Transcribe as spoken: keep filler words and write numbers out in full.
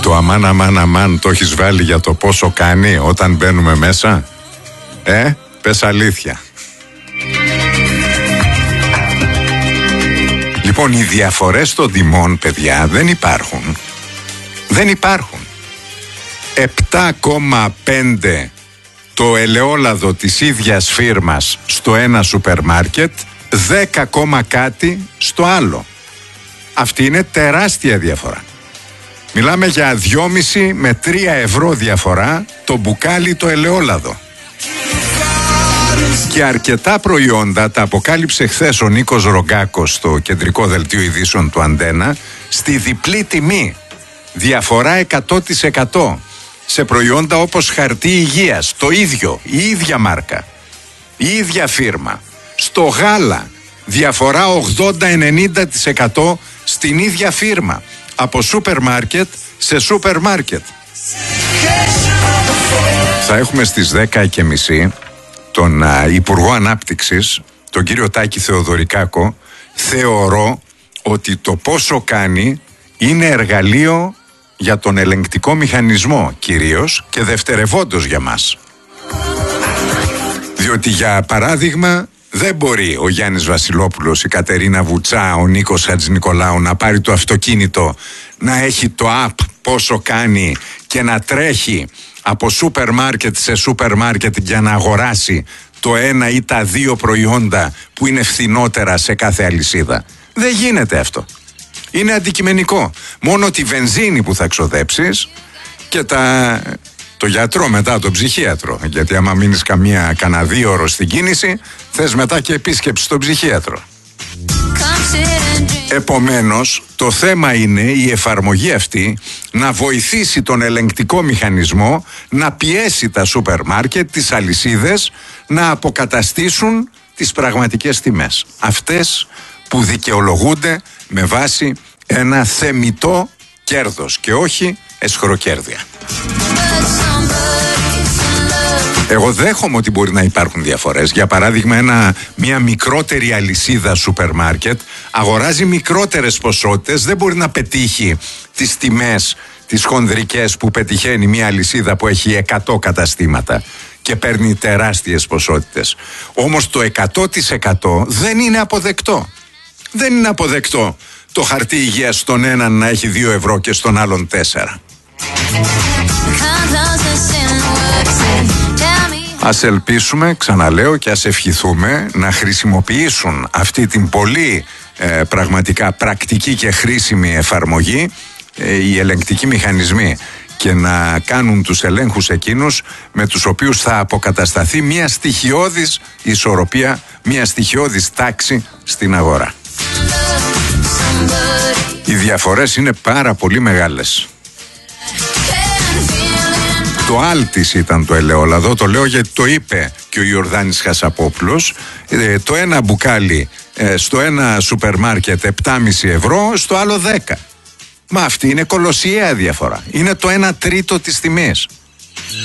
Το αμάν αμάν αμάν το έχεις βάλει για το πόσο κάνει όταν μπαίνουμε μέσα? Ε, πες αλήθεια. Λοιπόν, οι διαφορές των τιμών, παιδιά, δεν υπάρχουν. Δεν υπάρχουν. επτά κόμμα πέντε το ελαιόλαδο της ίδιας φίρμας στο ένα σούπερ μάρκετ, δέκα κόμμα κάτι στο άλλο. Αυτή είναι τεράστια διαφορά. Μιλάμε για δυόμισι με τρία ευρώ διαφορά το μπουκάλι το ελαιόλαδο. Και αρκετά προϊόντα τα αποκάλυψε χθες ο Νίκος Ρογκάκος στο κεντρικό δελτίο ειδήσεων του Αντένα στη διπλή τιμή. Διαφορά εκατό τοις εκατό σε προϊόντα όπως χαρτί υγείας, το ίδιο, η ίδια μάρκα, η ίδια φίρμα. Στο γάλα, διαφορά ογδόντα με ενενήντα τοις εκατό στην ίδια φίρμα. Από σούπερ μάρκετ σε σούπερ μάρκετ. Θα έχουμε στις δέκα και μισή τον α, Υπουργό Ανάπτυξης, τον κύριο Τάκη Θεοδωρικάκο. Θεωρώ ότι το πόσο κάνει είναι εργαλείο για τον ελεγκτικό μηχανισμό κυρίως και δευτερευόντως για μας. Διότι για παράδειγμα δεν μπορεί ο Γιάννης Βασιλόπουλος, η Κατερίνα Βουτσά, ο Νίκος Χατζηνικολάου να πάρει το αυτοκίνητο, να έχει το app πόσο κάνει και να τρέχει από σούπερ μάρκετ σε σούπερ μάρκετ για να αγοράσει το ένα ή τα δύο προϊόντα που είναι φθηνότερα σε κάθε αλυσίδα. Δεν γίνεται αυτό. Είναι αντικειμενικό. Μόνο τη βενζίνη που θα ξοδέψεις και τα... το γιατρό μετά, τον ψυχίατρο. Γιατί άμα μείνεις καμία, κανένα δύο ώρο στην κίνηση, θες μετά και επίσκεψη στον ψυχίατρο. Επομένως, το θέμα είναι η εφαρμογή αυτή να βοηθήσει τον ελεγκτικό μηχανισμό να πιέσει τα σούπερ μάρκετ, τις αλυσίδες, να αποκαταστήσουν τις πραγματικές τιμές. Αυτές που δικαιολογούνται με βάση ένα θεμιτό κέρδος και όχι εσχροκέρδεια. Εγώ δέχομαι ότι μπορεί να υπάρχουν διαφορές. Για παράδειγμα, ένα, μια μικρότερη αλυσίδα σούπερ μάρκετ αγοράζει μικρότερες ποσότητες, δεν μπορεί να πετύχει τις τιμές, τις χονδρικές που πετυχαίνει μια αλυσίδα που έχει εκατό καταστήματα και παίρνει τεράστιες ποσότητες. Όμως το εκατό τοις εκατό δεν είναι αποδεκτό. Δεν είναι αποδεκτό το χαρτί υγείας στον έναν να έχει δύο ευρώ και στον άλλον τέσσερα. Ας ελπίσουμε, ξαναλέω, και ας ευχηθούμε να χρησιμοποιήσουν αυτή την πολύ ε, πραγματικά πρακτική και χρήσιμη εφαρμογή ε, οι ελεγκτικοί μηχανισμοί και να κάνουν τους ελέγχους εκείνους με τους οποίους θα αποκατασταθεί μια στοιχειώδης ισορροπία, μια στοιχειώδης τάξη στην αγορά. Οι διαφορές είναι πάρα πολύ μεγάλες. Το Άλτης ήταν το ελαιόλαδο, το λέω γιατί το είπε και ο Ιορδάνης Χασαπόπουλος. Ε, το ένα μπουκάλι ε, στο ένα σούπερ μάρκετ επτά κόμμα πέντε ευρώ, στο άλλο δέκα. Μα αυτή είναι κολοσιαία διαφορά. Είναι το ένα τρίτο της τιμής.